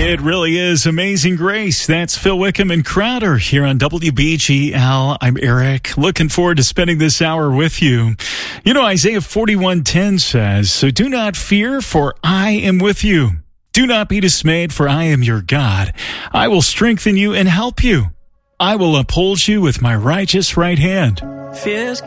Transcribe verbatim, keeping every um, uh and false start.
It really is Amazing Grace. That's Phil Wickham and Crowder here on W B G L. I'm Eric. Looking forward to spending this hour with you. You know, Isaiah forty-one ten says, "So do not fear, for I am with you. Do not be dismayed, for I am your God. I will strengthen you and help you. I will uphold you with my righteous right hand." Fears